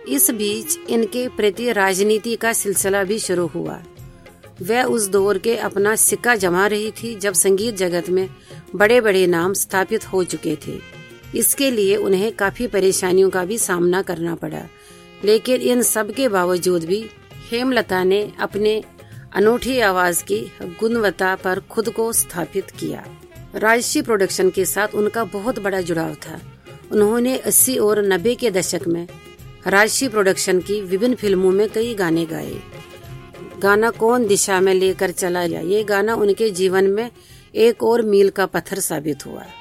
इस बीच इनके प्रति राजनीति का सिलसिला भी शुरू हुआ। वह उस दौर के अपना सिक्का जमा रही थी जब संगीत जगत में बड़े बड़े नाम स्थापित हो चुके थे। इसके लिए उन्हें काफी परेशानियों का भी सामना करना पड़ा, लेकिन इन सब के बावजूद भी हेमलता ने अपने अनूठी आवाज की गुणवत्ता पर खुद को स्थापित किया। राजश्री प्रोडक्शन के साथ उनका बहुत बड़ा जुड़ाव था। उन्होंने 80 और 90 के दशक में राजश्री प्रोडक्शन की विभिन्न फिल्मों में कई गाने गाए। गाना कौन दिशा में लेकर चला गया, ये गाना उनके जीवन में एक और मील का पत्थर साबित हुआ।